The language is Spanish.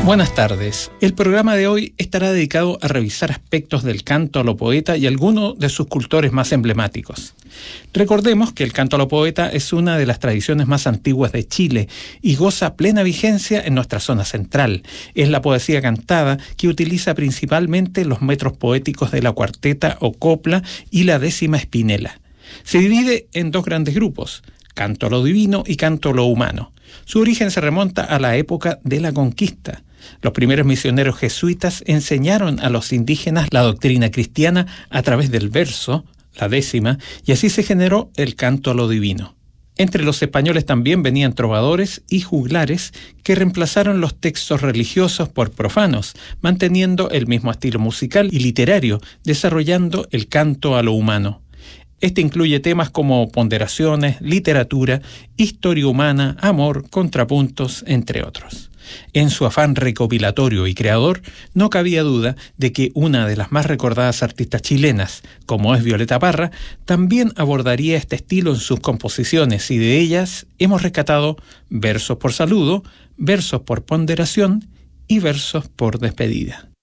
Buenas tardes. El programa de hoy estará dedicado a revisar aspectos del canto a lo poeta y algunos de sus cultores más emblemáticos. Recordemos que el canto a lo poeta es una de las tradiciones más antiguas de Chile y goza plena vigencia en nuestra zona central. Es la poesía cantada que utiliza principalmente los metros poéticos de la cuarteta o copla y la décima espinela. Se divide en dos grandes grupos: canto a lo divino y canto a lo humano. Su origen se remonta a la época de la conquista. Los primeros misioneros jesuitas enseñaron a los indígenas la doctrina cristiana a través del verso, la décima, y así se generó el canto a lo divino. Entre los españoles también venían trovadores y juglares que reemplazaron los textos religiosos por profanos, manteniendo el mismo estilo musical y literario, desarrollando el canto a lo humano. Este incluye temas como ponderaciones, literatura, historia humana, amor, contrapuntos, entre otros. En su afán recopilatorio y creador, no cabía duda de que una de las más recordadas artistas chilenas, como es Violeta Parra, también abordaría este estilo en sus composiciones, y de ellas hemos rescatado versos por saludo, versos por ponderación y versos por despedida.